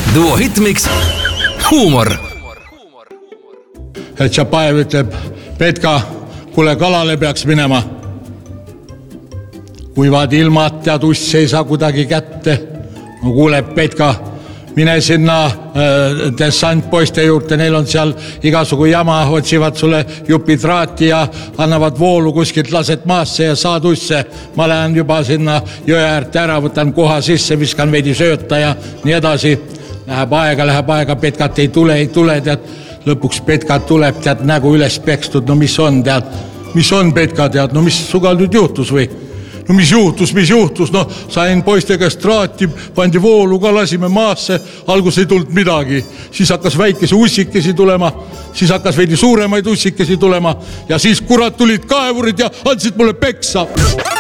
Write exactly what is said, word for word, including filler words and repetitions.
Duo Hitmix huumor. Et Tšapajev ütleb, Petka, kuule kalale peaks minema. Kuivad ilmad tead uss ei saa kuidagi kätte. No kuule, Petka, mine sinna äh, dessantpoiste juurde, neil on seal igasugu jama, otsivad sulle jupi traati ja annavad voolu kuskilt, lased maasse ja saad usse. Ma lähen juba sinna jõe äärte ära, võtan koha sisse, viskan veidi sööta ja nii edasi. Läheb aega, läheb aega, Petkat ei tule, ei tule, tead. Lõpuks Petkat tuleb, tead, nägu üles pekstud, no mis on, tead, mis on Petka, tead, no mis sugal nüüd juhtus või? No mis juhtus, mis juhtus, no sain poistega straati, pandi voolu ka, lasime maasse, algus ei tulnud midagi, siis hakkas väikese ussikesi tulema, siis hakkas veidi suuremaid ussikesi tulema ja siis kurat tulid kaevurid ja andsid mulle peksa.